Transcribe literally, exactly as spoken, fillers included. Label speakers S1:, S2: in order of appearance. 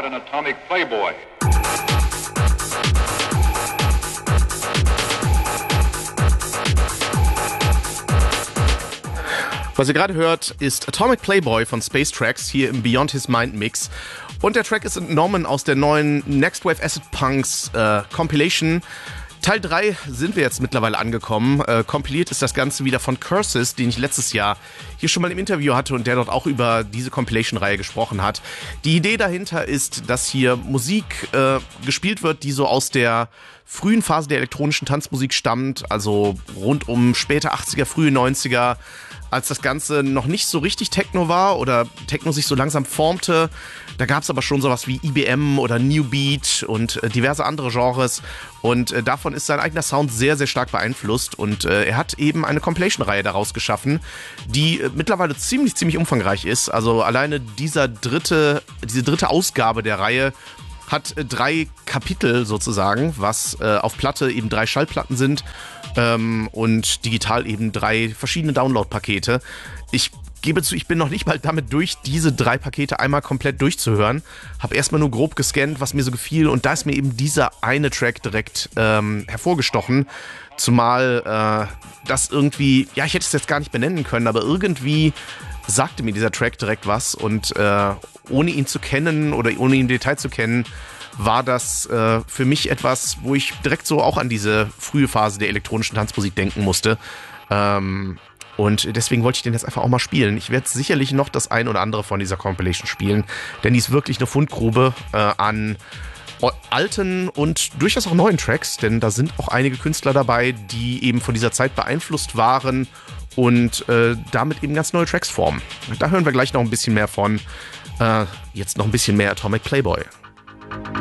S1: an Atomic Playboy.
S2: Was ihr gerade hört, ist Atomic Playboy von Space Tracks hier im Beyond His Mind Mix. Und der Track ist entnommen aus der neuen Next Wave Acid Punks äh, Compilation. Teil drei sind wir jetzt mittlerweile angekommen. Äh, kompiliert ist das Ganze wieder von Curses, den ich letztes Jahr hier schon mal im Interview hatte und der dort auch über diese Compilation-Reihe gesprochen hat. Die Idee dahinter ist, dass hier Musik äh, gespielt wird, die so aus der frühen Phase der elektronischen Tanzmusik stammt, also rund um späte achtziger, frühe neunziger, als das Ganze noch nicht so richtig Techno war oder Techno sich so langsam formte. Da gab es aber schon sowas wie I B M oder New Beat und äh, diverse andere Genres. Und äh, davon ist sein eigener Sound sehr, sehr stark beeinflusst. Und äh, er hat eben eine Compilation-Reihe daraus geschaffen, die äh, mittlerweile ziemlich, ziemlich umfangreich ist. Also alleine dieser dritte, diese dritte Ausgabe der Reihe hat äh, drei Kapitel sozusagen, was äh, auf Platte eben drei Schallplatten sind ähm, und digital eben drei verschiedene Download-Pakete. Ich gebe zu, ich bin noch nicht mal damit durch, diese drei Pakete einmal komplett durchzuhören. Habe erstmal nur grob gescannt, was mir so gefiel. Und da ist mir eben dieser eine Track direkt ähm, hervorgestochen. Zumal äh, das irgendwie, ja, ich hätte es jetzt gar nicht benennen können, aber irgendwie sagte mir dieser Track direkt was. Und äh, ohne ihn zu kennen oder ohne ihn im Detail zu kennen, war das äh, für mich etwas, wo ich direkt so auch an diese frühe Phase der elektronischen Tanzmusik denken musste. Ähm, Und deswegen wollte ich den jetzt einfach auch mal spielen. Ich werde sicherlich noch das ein oder andere von dieser Compilation spielen, denn die ist wirklich eine Fundgrube äh, an alten und durchaus auch neuen Tracks, denn da sind auch einige Künstler dabei, die eben von dieser Zeit beeinflusst waren und äh, damit eben ganz neue Tracks formen. Da hören wir gleich noch ein bisschen mehr von. Äh, jetzt noch ein bisschen mehr Atomic Playboy.